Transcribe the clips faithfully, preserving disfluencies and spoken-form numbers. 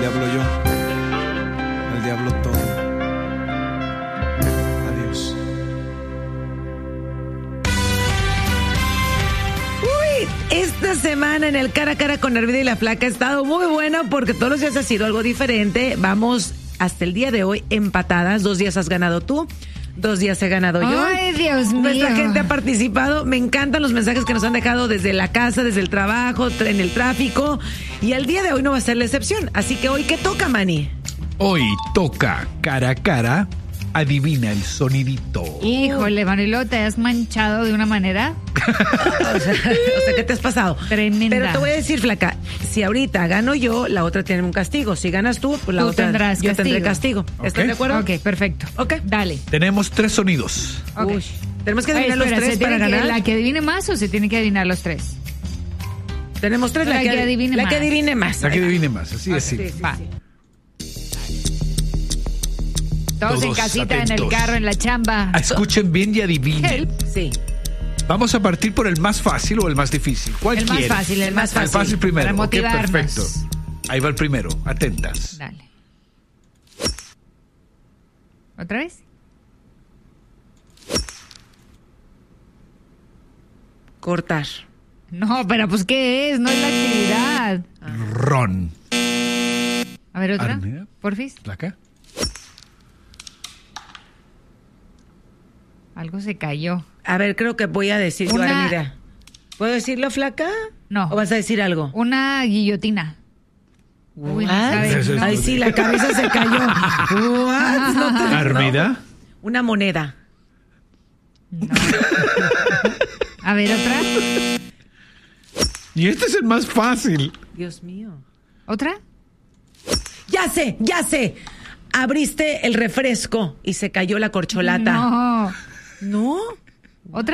Diablo yo. Al diablo todo. Adiós. Uy, esta semana en el Cara a Cara con Armida y la Flaca ha estado muy buena porque todos los días ha sido algo diferente. Vamos hasta el día de hoy empatadas. Dos días has ganado tú. Dos días he ganado yo. Ay, Dios mío. Nuestra gente ha participado. Me encantan los mensajes que nos han dejado desde la casa, desde el trabajo, en el tráfico. Y el día de hoy no va a ser la excepción. Así que hoy, ¿qué toca, Manny? Hoy toca cara a cara. Adivina el sonidito. Híjole, Manilo, te has manchado de una manera O sea, o sea, ¿qué te has pasado? tremenda. Pero te voy a decir, Flaca, si ahorita gano yo, la otra tiene un castigo. Si ganas tú, pues la Tú otra tendrás yo castigo. tendré castigo. ¿Estás Ok. de acuerdo? Ok, perfecto. Ok. Dale. Tenemos tres sonidos. Ok. Uy, tenemos que Ay, adivinar espera, los tres ¿se para tiene que- ganar. ¿La que adivine más o se tiene que adivinar los tres? Tenemos tres, la, La que, que adivine la más. que adivine más. La que Ahí va. adivine más, así es. Sí, Sí. sí, Va. sí. Todos, en Todos casita, en atentos. el carro, en la chamba. Ah, escuchen bien y adivinen. Sí. Vamos a partir por el más fácil o el más difícil. ¿Cuál El más quieren? fácil, el más El fácil. fácil primero. Para Ok, motivarnos. perfecto. Ahí va el primero. Atentas. Dale. ¿Otra vez? Cortar. No, pero pues ¿qué es? No es la actividad. Ron. A ver, otra. Armida. Porfis. ¿Placa? Algo se cayó. A ver, creo que voy a decir yo, Una- Armida. ¿Puedo decirlo, Flaca? No. ¿O vas a decir algo? Una guillotina. Uy, no What? sabe, Eso es- no. Ay, sí, la cabeza se cayó. What? No te- Armida. Una moneda. A ver, otra. Y este es el más fácil. Dios mío. ¿Otra? Ya sé, ya sé. Abriste el refresco y se cayó la corcholata. No. ¿No? ¿Otra?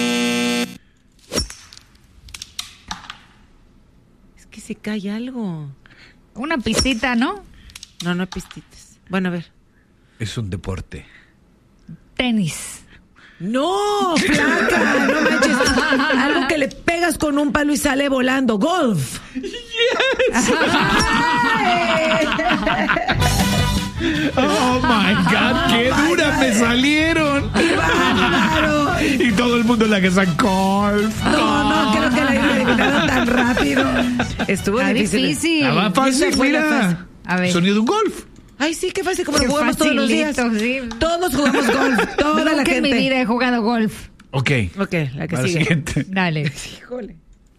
Es que se cae algo. Una pistita, ¿no? No, no hay pistitas. Bueno, a ver. Es un deporte. Tenis. ¡No, Flaca! ¡No manches! Algo que le pegas con un palo y sale volando. ¡Golf! Oh my God, qué duras me salieron. ¡Bárbaro! Y todo el mundo la que sacó golf. No, no creo que la haya adivinado tan rápido. Estuvo Está difícil. difícil. La más fácil, Esa fue la mira. fácil. A ver. Sonido de un golf. Ay, sí, qué fácil, como Qué lo jugamos todos los días. facilito, sí. Todos jugamos golf, toda la Nunca en mi gente. vida he jugado golf. Ok. Ok, la que Para la sigue. siguiente. Dale. Híjole.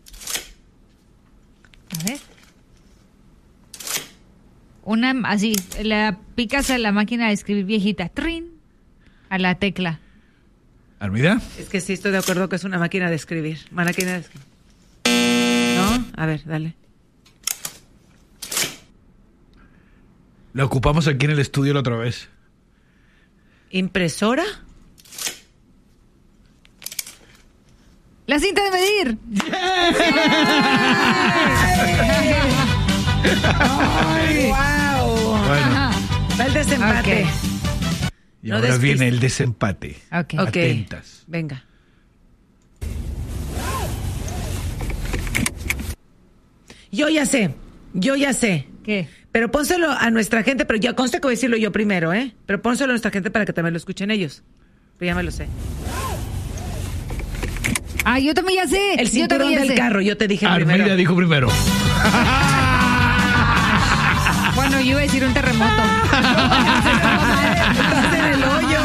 A ver. Una así, la picas a la máquina de escribir viejita. Trin. A la tecla. Armida. Es que sí estoy de acuerdo que es una máquina de escribir. Máquina de escribir. ¿No? A ver, dale. La ocupamos aquí en el estudio la otra vez. ¿Impresora? La cinta de medir. ¡Ay, wow! Bueno, Va el desempate. Ok. y No ahora despiste. viene el desempate. Ok. Ok. Atentas. Venga. Yo ya sé. Yo ya sé. ¿Qué? Pero pónselo a nuestra gente, pero ya consta que voy a decirlo yo primero, ¿eh? Pero pónselo a nuestra gente para que también lo escuchen ellos. Pero ya me lo sé. Ah, yo también ya sé. El yo cinturón también ya del sé. carro, yo te dije Armida primero. dijo primero. Bueno, yo iba a decir un terremoto. Estás en el hoyo.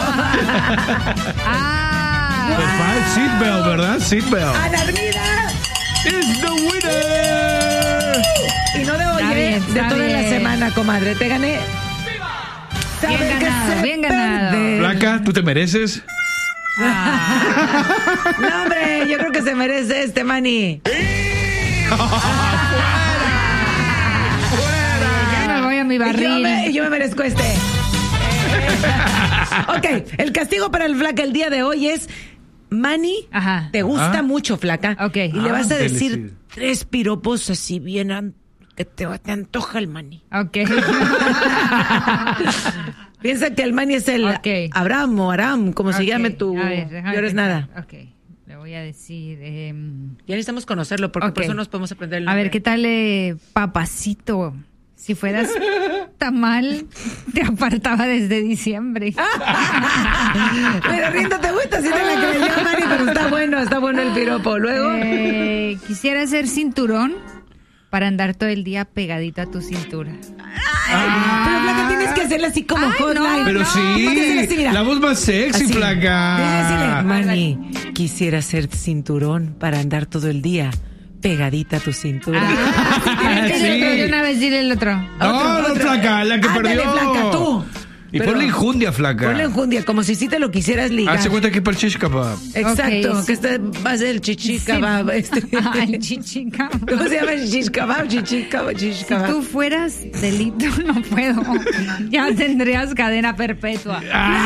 Ah. Perfect. Seatbelt, ¿verdad? Seatbelt. ¡Ana Armida! Is the winner. Y no de hoy, Está ¿eh? bien, de está toda la bien. semana, comadre. Te gané. Bien Saber que ganado, se bien ganado. pierde. Blanca, ¿tú te mereces? No, hombre, yo creo que se merece este, Manny. Ya me voy a mi Yo barril. me, yo me merezco este. Ok, el castigo para el Flaca el día de hoy es... Manny, Ajá. te gusta Ah. mucho, Flaca. Ok. Y le vas a Ándele, decir sí. tres piropos así bien an- que te, te antoja el Manny. Ok. Piensa que el Manny es el Ok. Abraham o Aram, como se Ok, llame tu... a ver, déjame Yo eres pensar. nada. Ok. Le voy a decir. em, Ya necesitamos conocerlo porque Ok. por eso nos podemos aprender el a nombre. ver, ¿qué tal eh, papacito? Si fueras tamal, te apartaba desde diciembre. Pero Rindo, ¿te gusta? Si te la creyó, Mari, pero está bueno, está bueno el piropo. Luego. Eh, quisiera ser cinturón para andar todo el día pegadito a tu cintura. Ah, pero Flaca, tienes que hacerla así como Ay, hotline. no, Pero no, sí, así, mira. la voz más sexy, Así. Flaca. Decirle, Mani, quisiera ser cinturón para andar todo el día pegadita a tu cintura. Ah, Sí. dile el otro, de una vez dile el otro. No, Otro, no, otro. Flaca, la que Ándale, perdió. Flaca, tú. Y Pero- ponle enjundia, Flaca. Ponle enjundia, como si sí te lo quisieras ligar. Hace cuenta que es para el shish kebab. Exacto, Ok, sí. que este va a ser el chichi kebab. Este. Ay, chichica. ¿Cómo se llama el shish kebab? Chichi kebab, shish Si kebab. tú fueras delito, no puedo. Ya tendrías cadena perpetua.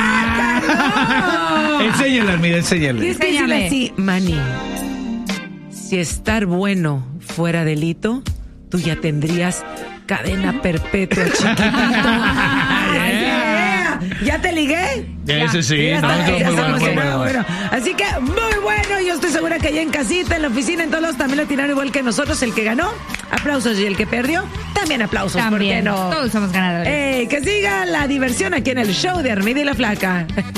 Ah. Enséñale, Armida, enséñale. Tienes que decirle Enséñame. así, Mani, si estar bueno fuera delito, tú ya tendrías cadena perpetua, chiquitito. Ay, yeah. ¿Ya te ligué? Ese sí, Ya no, está, eso ya es muy estamos bueno, muy en- bueno. bueno. Así que muy bueno, yo estoy segura que allá en casita, en la oficina, en todos lados también lo tiraron igual que nosotros. El que ganó, aplausos, y el que perdió, también aplausos. También. ¿Por qué no? Todos somos ganadores. Eh, que siga la diversión aquí en el show de Armida y la Flaca.